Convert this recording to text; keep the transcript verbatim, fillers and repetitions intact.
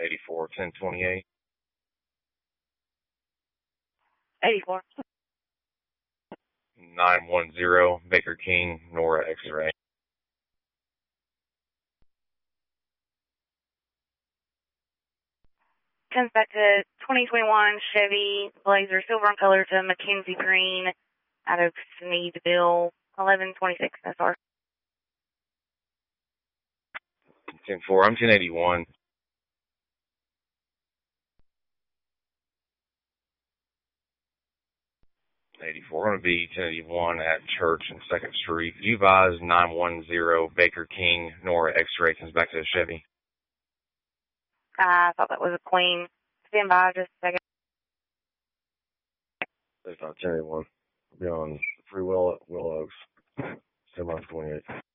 eighty-four, ten twenty-eight. eighty-four. nine one zero, Baker King, Nora X-ray. Comes back to twenty twenty-one Chevy Blazer, silver in color to Mackenzie Green out of Sneedville, eleven twenty-six S R. ten four, I'm ten eighty-one. eighty-four, I'm going to be ten eighty-one at Church and second Street. Uvise nine one zero, Baker King, Nora X-ray, comes back to the Chevy. I thought that was a Queen. Stand by just a second. It's not ten eighty-one. I'll be on Free Will at Willow Oaks. Stand by for twenty-eight.